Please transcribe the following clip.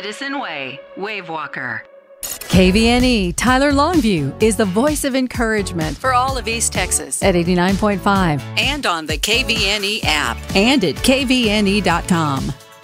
Citizen Way, Wavewalker. KVNE Tyler Longview is the voice of encouragement For all of East Texas. at 89.5 And on the KVNE app. and at kvne.com.